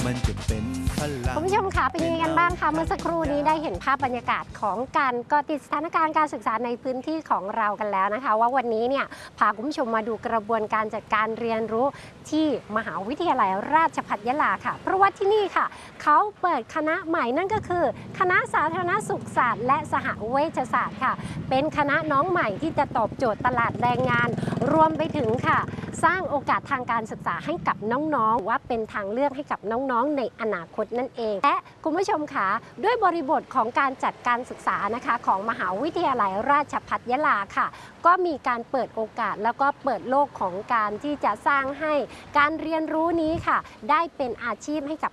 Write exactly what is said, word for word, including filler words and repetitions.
มันจะเป็นพลังคุณผู้ชมคะเป็นยังไงกันบ้างคะเมื่อสักครู่นี้ได้เห็นภาพบรรยากาศของการเกาะติดสถานการณ์การศึกษาในพื้นที่ของเรากันแล้วนะคะว่าวันนี้เนี่ยพาคุณผู้ชมมาดูกระบวนการจัดการเรียนรู้ที่มหาวิทยาลัยราชภัฏยะลาค่ะเพราะว่าที่นี่ค่ะเขาเปิดคณะใหม่นั่นก็คือคณะสาธารณสุขศาสตร์และสหเวชศาสตร์ค่ะเป็นคณะน้องใหม่ที่จะตอบโจทย์ตลาดแรงงานรวมไปถึงค่ะสร้างโอกาสทางการศึกษาให้กับน้องๆว่าเป็นทางเลือกให้กับน้องๆในอนาคตนั่นเองและคุณผู้ชมคะด้วยบริบทของการจัดการศึกษานะคะของมหาวิทยาลัยราชภัฏยะลาค่ะก็มีการเปิดโอกาสแล้วก็เปิดโลกของการที่จะสร้างให้การเรียนรู้นี้ค่ะได้เป็นอาชีพให้กับ